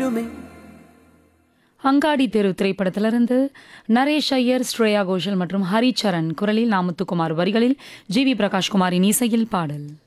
விழுமே. அங்காடி தெரு திரைப்படத்திலிருந்து நரேஷ் ஐயர், ஸ்ரேயா கோஷல் மற்றும் ஹரிச்சரன் குரலில் நாமுத்துக்குமார் வரிகளில் ஜி வி பிரகாஷ்குமாரின் இசையில் பாடல்.